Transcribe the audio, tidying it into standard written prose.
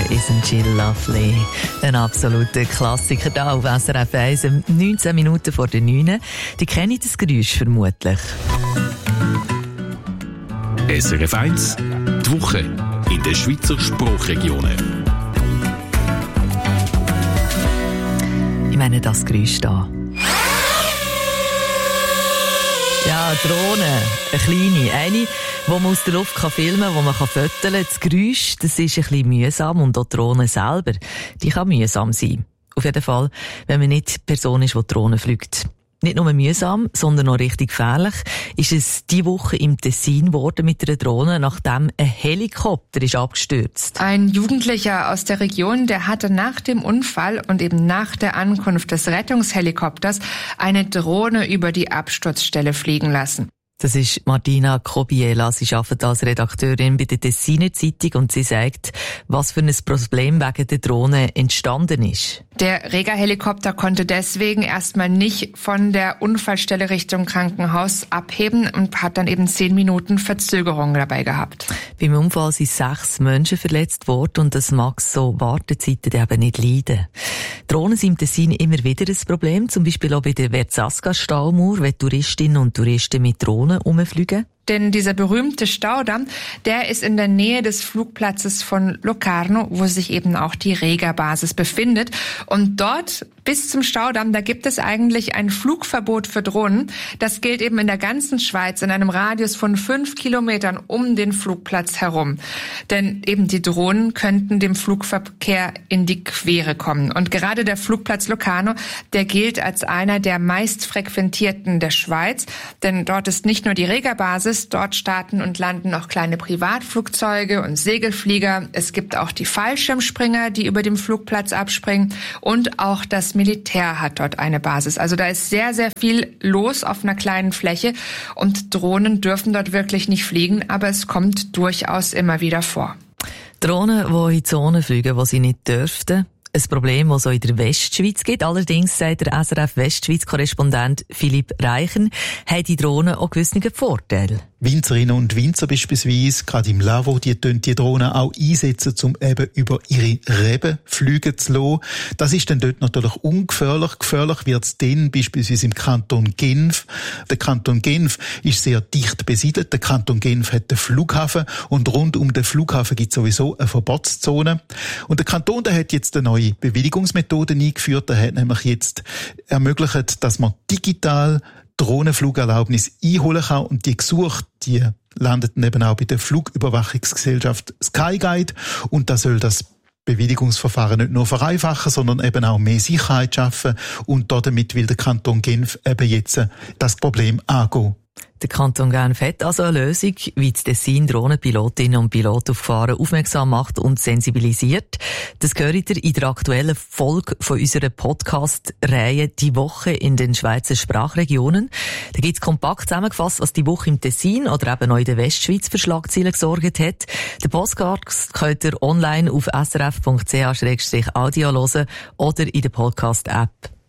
Isn't She Lovely? Ein absoluter Klassiker da auf SRF 1, 19 Minuten vor der 9. Die kennen das Geräusch vermutlich. SRF 1, die Woche in den Schweizer Sprachregionen. Ich meine das Geräusch da. Ja, Drohne, eine kleine, eine, die man aus der Luft filmen kann, die man fotografieren kann. Das Geräusch, das ist ein bisschen mühsam und auch die Drohne selber, die kann mühsam sein. Auf jeden Fall, wenn man nicht die Person ist, die Drohne fliegt. Nicht nur mühsam, sondern auch richtig gefährlich ist es diese Woche im Tessin geworden mit einer Drohne, nachdem ein Helikopter ist abgestürzt. Ein Jugendlicher aus der Region, der hatte nach dem Unfall und eben nach der Ankunft des Rettungshelikopters eine Drohne über die Absturzstelle fliegen lassen. Das ist Martina Kobiela. Sie arbeitet als Redakteurin bei der Tessiner Zeitung und sie sagt, was für ein Problem wegen der Drohne entstanden ist. Der Rega-Helikopter konnte deswegen erstmal nicht von der Unfallstelle Richtung Krankenhaus abheben und hat dann eben 10 Minuten Verzögerung dabei gehabt. Beim Unfall sind 6 Menschen verletzt worden und das mag so Wartezeiten eben nicht leiden. Drohnen sind im Tessin immer wieder ein Problem, zum Beispiel auch bei der Verzasca-Staumauer, wenn Touristinnen und Touristen mit Drohnen rumfliegen. Denn dieser berühmte Staudamm, der ist in der Nähe des Flugplatzes von Locarno, wo sich eben auch die Rega-Basis befindet. Und dort bis zum Staudamm, da gibt es eigentlich ein Flugverbot für Drohnen. Das gilt eben in der ganzen Schweiz in einem Radius von 5 Kilometern um den Flugplatz herum. Denn eben die Drohnen könnten dem Flugverkehr in die Quere kommen. Und gerade der Flugplatz Locarno, der gilt als einer der meist frequentierten der Schweiz. Denn dort ist nicht nur die Rega-Basis, dort starten und landen auch kleine Privatflugzeuge und Segelflieger. Es gibt auch die Fallschirmspringer, die über dem Flugplatz abspringen. Und auch das Militär hat dort eine Basis. Also da ist sehr, sehr viel los auf einer kleinen Fläche. Und Drohnen dürfen dort wirklich nicht fliegen, aber es kommt durchaus immer wieder vor. Drohnen, die in Zonen fliegen, wo sie nicht dürften. Ein Problem, das es auch in der Westschweiz gibt. Allerdings, sagt der SRF Westschweiz-Korrespondent Philipp Reichen, haben die Drohnen auch gewisse Vorteile. Winzerinnen und Winzer beispielsweise, gerade im Lavo, die Drohnen auch einsetzen, um eben über ihre Reben fliegen zu lassen. Das ist dann dort natürlich ungefährlich. Gefährlich wird es dann beispielsweise im Kanton Genf. Der Kanton Genf ist sehr dicht besiedelt. Der Kanton Genf hat den Flughafen und rund um den Flughafen gibt es sowieso eine Verbotszone. Und der Kanton, der hat jetzt eine neue Bewilligungsmethode eingeführt. Der hat nämlich jetzt ermöglicht, dass man digital Drohnenflugerlaubnis einholen kann und die Gesuche, die landeten eben auch bei der Flugüberwachungsgesellschaft Skyguide und da soll das Bewilligungsverfahren nicht nur vereinfachen, sondern eben auch mehr Sicherheit schaffen und damit will der Kanton Genf eben jetzt das Problem angehen. Der Kanton Genf hat also eine Lösung, wie das Tessin Drohnenpilotinnen und Piloten auf Gefahren aufmerksam macht und sensibilisiert. Das hört ihr in der aktuellen Folge von unserer Podcast-Reihe «Die Woche in den Schweizer Sprachregionen». Da gibt es kompakt zusammengefasst, was die Woche im Tessin oder eben auch in der Westschweiz für Schlagzeilen gesorgt hat. Den Podcast könnt ihr online auf srf.ch/audio hören oder in der Podcast-App.